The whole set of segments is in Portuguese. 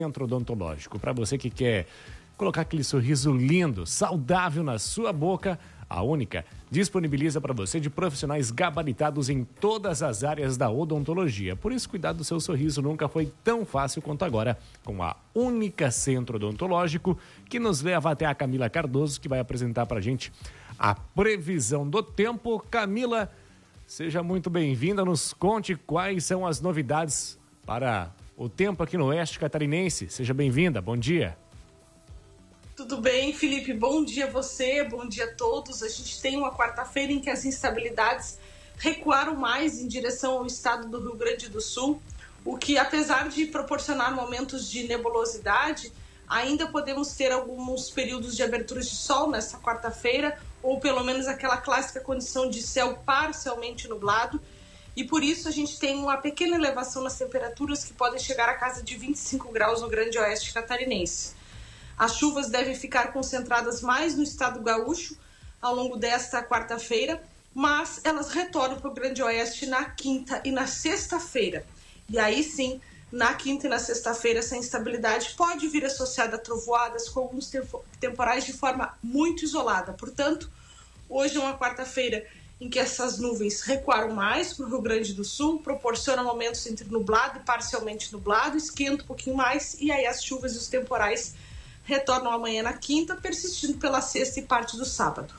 Centro Odontológico. Para você que quer colocar aquele sorriso lindo, saudável na sua boca, a Única disponibiliza para você de profissionais gabaritados em todas as áreas da odontologia. Por isso, cuidar do seu sorriso nunca foi tão fácil quanto agora com a Única Centro Odontológico, que nos leva até a Camila Cardoso, que vai apresentar para a gente a previsão do tempo. Camila, seja muito bem-vinda. Nos conte quais são as novidades para o tempo aqui no Oeste Catarinense. Seja bem-vinda, bom dia. Tudo bem, Felipe? Bom dia a você, bom dia a todos. A gente tem uma quarta-feira em que as instabilidades recuaram mais em direção ao estado do Rio Grande do Sul, o que, apesar de proporcionar momentos de nebulosidade, ainda podemos ter alguns períodos de aberturas de sol nesta quarta-feira, ou pelo menos aquela clássica condição de céu parcialmente nublado. E por isso a gente tem uma pequena elevação nas temperaturas que podem chegar a casa de 25 graus no Grande Oeste Catarinense. As chuvas devem ficar concentradas mais no estado gaúcho ao longo desta quarta-feira, mas elas retornam para o Grande Oeste na quinta e na sexta-feira. E aí sim, na quinta e na sexta-feira, essa instabilidade pode vir associada a trovoadas com alguns temporais de forma muito isolada. Portanto, hoje é uma quarta-feira em que essas nuvens recuaram mais para o Rio Grande do Sul, proporcionam momentos entre nublado e parcialmente nublado, esquenta um pouquinho mais, e aí as chuvas e os temporais retornam amanhã na quinta, persistindo pela sexta e parte do sábado.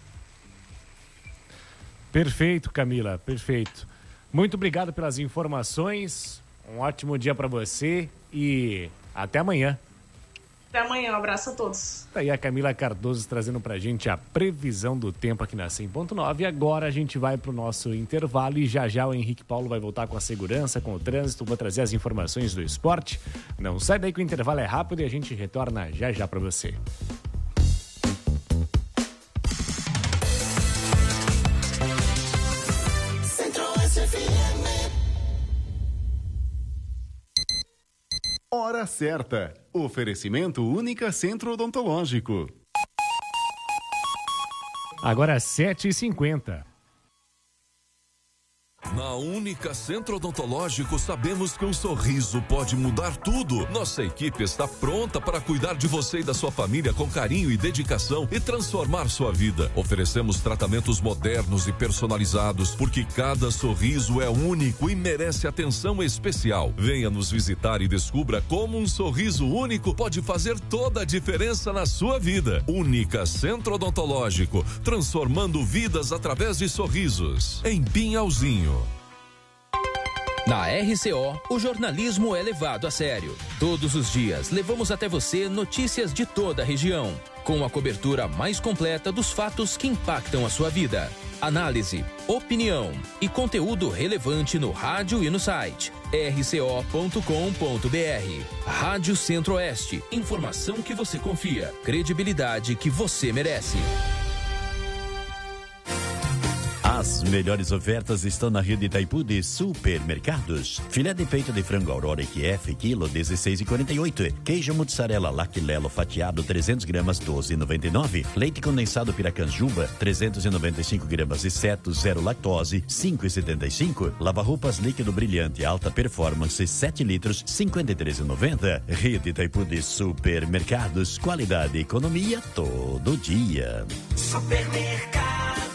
Perfeito, Camila, perfeito. Muito obrigado pelas informações, um ótimo dia para você e até amanhã. Até amanhã, um abraço a todos. Tá aí a Camila Cardoso trazendo pra gente a previsão do tempo aqui na 100.9. Agora a gente vai pro nosso intervalo e já o Henrique Paulo vai voltar com a segurança, com o trânsito, vou trazer as informações do esporte. Não sai daí que o intervalo é rápido e a gente retorna já pra você. Hora certa. Oferecimento Única Centro Odontológico. Agora 7h50. Na Única Centro Odontológico sabemos que um sorriso pode mudar tudo. Nossa equipe está pronta para cuidar de você e da sua família com carinho e dedicação e transformar sua vida. Oferecemos tratamentos modernos e personalizados porque cada sorriso é único e merece atenção especial. Venha nos visitar e descubra como um sorriso único pode fazer toda a diferença na sua vida. Única Centro Odontológico, transformando vidas através de sorrisos. Em Pinhalzinho. Na RCO, o jornalismo é levado a sério. Todos os dias, levamos até você notícias de toda a região, com a cobertura mais completa dos fatos que impactam a sua vida. Análise, opinião e conteúdo relevante no rádio e no site. rco.com.br. Rádio Centro-Oeste. Informação que você confia. Credibilidade que você merece. As melhores ofertas estão na rede Itaipu de supermercados. Filé de peito de frango Aurora EQF, quilo 16,48. Queijo mussarela Lactilelo fatiado 300 gramas 12,99. Leite condensado Piracanjuba 395 gramas e seto zero lactose 5,75. Lava-roupas líquido brilhante alta performance 7 litros 53,90. Rede Itaipu de supermercados, qualidade e economia todo dia. Supermercado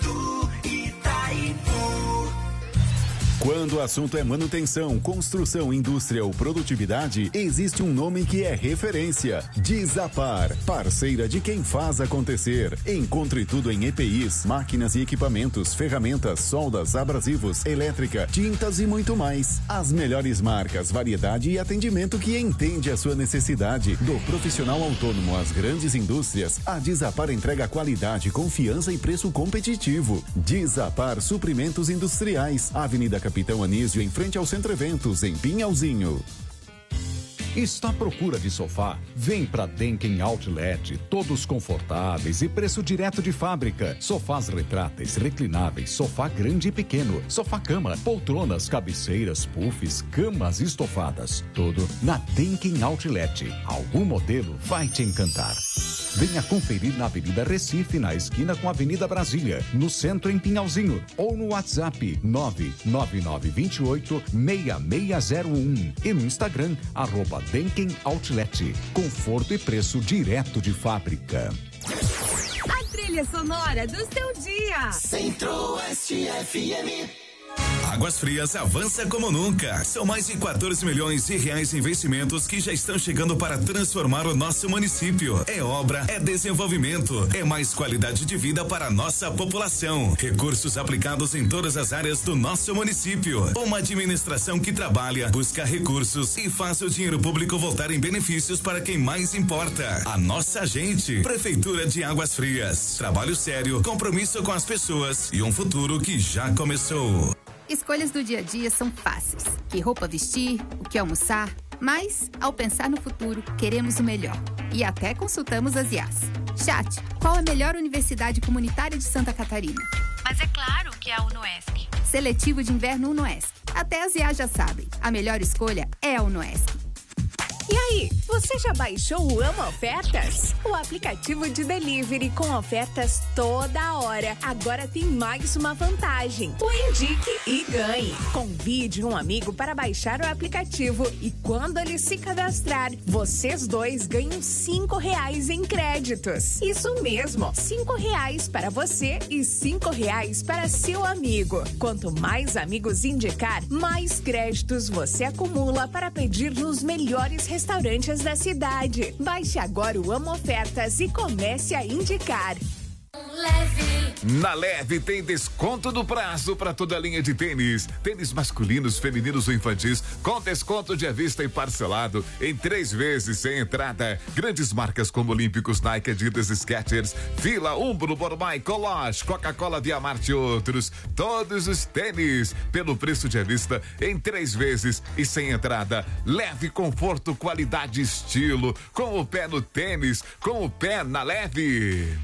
Quando o assunto é manutenção, construção, indústria ou produtividade, existe um nome que é referência. Desapar, parceira de quem faz acontecer. Encontre tudo em EPIs, máquinas e equipamentos, ferramentas, soldas, abrasivos, elétrica, tintas e muito mais. As melhores marcas, variedade e atendimento que entende a sua necessidade. Do profissional autônomo às grandes indústrias, a Desapar entrega qualidade, confiança e preço competitivo. Desapar Suprimentos Industriais, Avenida Capitão Anísio, em frente ao Centro Eventos, em Pinhalzinho. Está à procura de sofá? Vem pra Denken Outlet, todos confortáveis e preço direto de fábrica. Sofás retráteis, reclináveis, sofá grande e pequeno, sofá-cama, poltronas, cabeceiras, puffs, camas estofadas. Tudo na Denken Outlet. Algum modelo vai te encantar. Venha conferir na Avenida Recife, na esquina com a Avenida Brasília, no centro em Pinhalzinho, ou no WhatsApp 99928-6601 e no Instagram @Denken Outlet. Conforto e preço direto de fábrica. A trilha sonora do seu dia. Centro-Oeste FM. Águas Frias avança como nunca. São mais de 14 milhões de reais em investimentos que já estão chegando para transformar o nosso município. É obra, é desenvolvimento, é mais qualidade de vida para a nossa população. Recursos aplicados em todas as áreas do nosso município. Uma administração que trabalha, busca recursos e faz o dinheiro público voltar em benefícios para quem mais importa. A nossa gente. Prefeitura de Águas Frias. Trabalho sério, compromisso com as pessoas e um futuro que já começou. Escolhas do dia a dia são fáceis. Que roupa vestir, o que almoçar, mas, ao pensar no futuro, queremos o melhor. E até consultamos as IAs. Chat, qual a melhor universidade comunitária de Santa Catarina? Mas é claro que é a UnoESC. Seletivo de inverno UnoESC. Até as IAs já sabem. A melhor escolha é a UnoESC. E aí, você já baixou o Amo Ofertas? O aplicativo de delivery com ofertas toda hora. Agora tem mais uma vantagem. O Indique e Ganhe. Convide um amigo para baixar o aplicativo e quando ele se cadastrar, vocês dois ganham R$5 em créditos. Isso mesmo, R$5 para você e R$5 para seu amigo. Quanto mais amigos indicar, mais créditos você acumula para pedir nos melhores restaurantes da cidade. Baixe agora o Amo Ofertas e comece a indicar. Na Leve tem desconto do prazo para toda a linha de tênis. Tênis masculinos, femininos ou infantis com desconto de à vista e parcelado em 3 vezes sem entrada. Grandes marcas como Olímpicos, Nike, Adidas, Skechers, Fila, Umbro, Bormai, Coloche, Coca-Cola, Via Marte e outros. Todos os tênis pelo preço de à vista em 3 vezes e sem entrada. Leve, conforto, qualidade e estilo. Com o pé no tênis, com o pé na Leve.